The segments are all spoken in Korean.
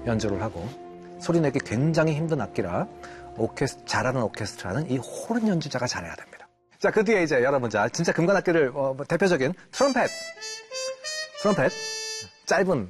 연주를 하고 소리 내기 굉장히 힘든 악기라 잘하는 오케스트라는 이 호른 연주자가 잘해야 됩니다. 자, 그 뒤에 이제 여러분, 자, 진짜 금관악기를 대표적인 트럼펫, 짧은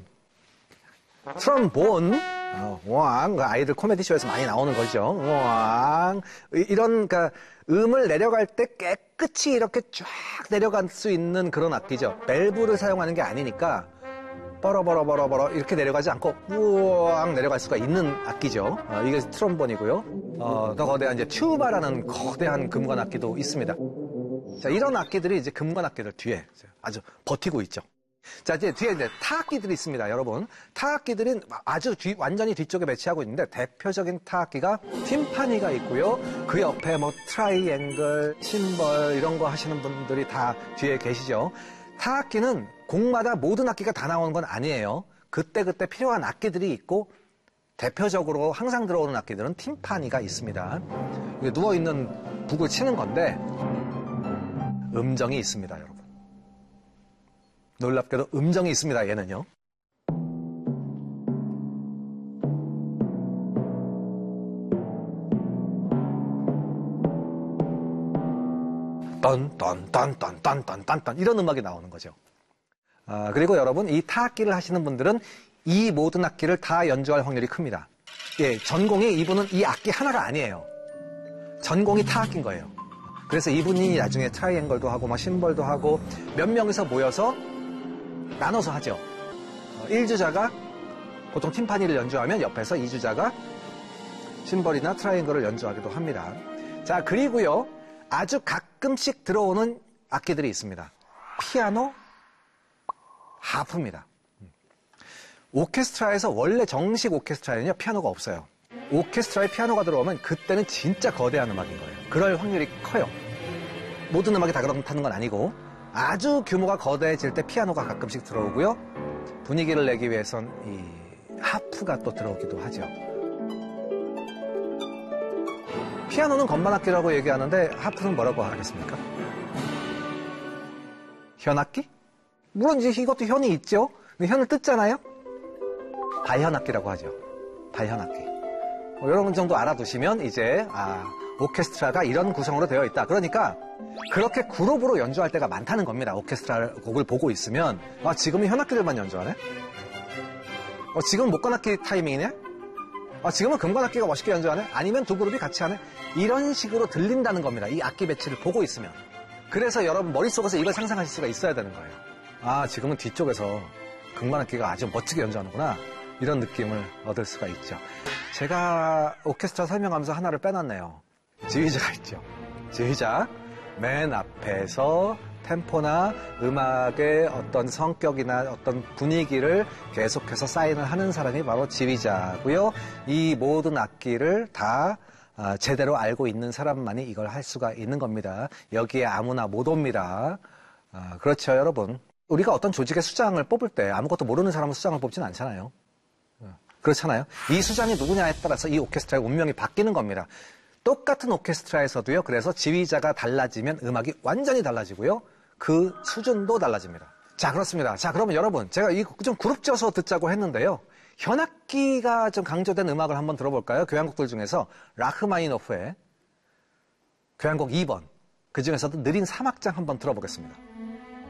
트럼본, 왕, 아이들 코미디쇼에서 많이 나오는 거죠. 왕, 이런, 그러니까 음을 내려갈 때 깨끗이 이렇게 쫙 내려갈 수 있는 그런 악기죠. 밸브를 사용하는 게 아니니까 버러버러 이렇게 내려가지 않고 우왕 내려갈 수가 있는 악기죠. 이게 트럼본이고요. 더 거대한 이제 튜바라는 거대한 금관 악기도 있습니다. 자, 이런 악기들이 이제 금관 악기들 뒤에 아주 버티고 있죠. 자, 이제 뒤에 이제 타악기들이 있습니다, 여러분. 타악기들은 아주 완전히 뒤쪽에 배치하고 있는데 대표적인 타악기가 팀파니가 있고요. 그 옆에 뭐 트라이앵글, 심벌 이런 거 하시는 분들이 다 뒤에 계시죠. 타악기는 곡마다 모든 악기가 다 나오는 건 아니에요. 그때그때 필요한 악기들이 있고 대표적으로 항상 들어오는 악기들은 팀파니가 있습니다. 누워있는 북을 치는 건데 음정이 있습니다, 여러분. 놀랍게도 음정이 있습니다, 얘는요. 딴 이런 음악이 나오는 거죠. 그리고 여러분, 이 타악기를 하시는 분들은 이 모든 악기를 다 연주할 확률이 큽니다. 예, 전공이 이분은 이 악기 하나가 아니에요. 전공이 타악기인 거예요. 그래서 이분이 나중에 트라이앵글도 하고 막 심벌도 하고 몇 명이서 모여서 나눠서 하죠. 1주자가 보통 팀파니를 연주하면 옆에서 2주자가 심벌이나 트라이앵글을 연주하기도 합니다. 자, 그리고요, 아주 가끔씩 들어오는 악기들이 있습니다. 피아노, 하프입니다. 오케스트라에서 원래 정식 오케스트라에는요, 피아노가 없어요. 오케스트라에 피아노가 들어오면 그때는 진짜 거대한 음악인 거예요. 그럴 확률이 커요. 모든 음악이 다 그렇다는 건 아니고 아주 규모가 거대해질 때 피아노가 가끔씩 들어오고요. 분위기를 내기 위해선 이 하프가 또 들어오기도 하죠. 피아노는 건반악기라고 얘기하는데 하프는 뭐라고 하겠습니까? 현악기? 물론 이제 이것도 현이 있죠. 근데 현을 뜯잖아요. 발현악기라고 하죠. 발현악기. 이런 정도 알아두시면 이제 오케스트라가 이런 구성으로 되어 있다. 그러니까 그렇게 그룹으로 연주할 때가 많다는 겁니다. 오케스트라 곡을 보고 있으면 지금은 현악기들만 연주하네? 지금은 목관악기 타이밍이네? 지금은 금관악기가 멋있게 연주하네? 아니면 두 그룹이 같이 하네? 이런 식으로 들린다는 겁니다. 이 악기 배치를 보고 있으면. 그래서 여러분 머릿속에서 이걸 상상하실 수가 있어야 되는 거예요. 지금은 뒤쪽에서 금관악기가 아주 멋지게 연주하는구나. 이런 느낌을 얻을 수가 있죠. 제가 오케스트라 설명하면서 하나를 빼놨네요. 지휘자가 있죠. 지휘자. 맨 앞에서 템포나 음악의 어떤 성격이나 어떤 분위기를 계속해서 사인을 하는 사람이 바로 지휘자고요. 이 모든 악기를 다 제대로 알고 있는 사람만이 이걸 할 수가 있는 겁니다. 여기에 아무나 못 옵니다. 그렇죠, 여러분. 우리가 어떤 조직의 수장을 뽑을 때 아무것도 모르는 사람은 수장을 뽑진 않잖아요. 그렇잖아요. 이 수장이 누구냐에 따라서 이 오케스트라의 운명이 바뀌는 겁니다. 똑같은 오케스트라에서도요. 그래서 지휘자가 달라지면 음악이 완전히 달라지고요. 그 수준도 달라집니다. 자, 그렇습니다. 자, 그러면 여러분, 제가 좀 그룹 져서 듣자고 했는데요. 현악기가 좀 강조된 음악을 한번 들어볼까요? 교향곡들 중에서 라흐마니노프의 교향곡 2번. 그 중에서도 느린 3악장 한번 들어보겠습니다.